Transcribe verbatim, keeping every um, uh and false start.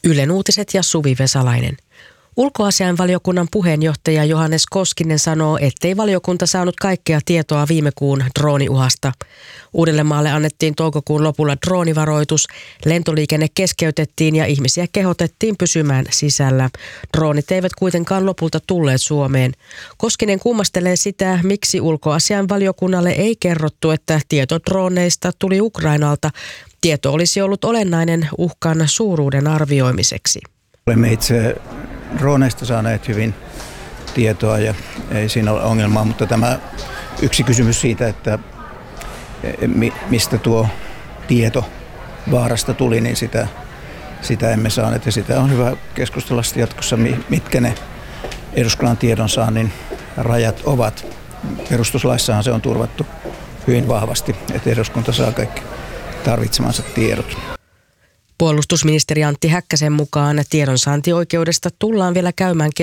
Ylen uutiset ja Suvi Vesalainen. Ulkoasiainvaliokunnan puheenjohtaja Johannes Koskinen sanoo, ettei valiokunta saanut kaikkea tietoa viime kuun drooniuhasta. Uudellemaalle annettiin toukokuun lopulla droonivaroitus, lentoliikenne keskeytettiin ja ihmisiä kehotettiin pysymään sisällä. Droonit eivät kuitenkaan lopulta tulleet Suomeen. Koskinen kummastelee sitä, miksi ulkoasiainvaliokunnalle ei kerrottu, että tieto drooneista tuli Ukrainalta. Tieto olisi ollut olennainen uhkan suuruuden arvioimiseksi. Olemme itse drooneista saaneet hyvin tietoa ja ei siinä ole ongelmaa, mutta tämä yksi kysymys siitä, että mistä tuo tieto vaarasta tuli, niin sitä, sitä emme saaneet ja sitä on hyvä keskustella jatkossa, mitkä ne eduskunnan tiedonsaannin rajat ovat. Perustuslaissahan se on turvattu hyvin vahvasti, että eduskunta saa kaikki tarvitsemansa tiedot. Puolustusministeri Antti Häkkäsen mukaan tiedonsaantioikeudesta tullaan vielä käymään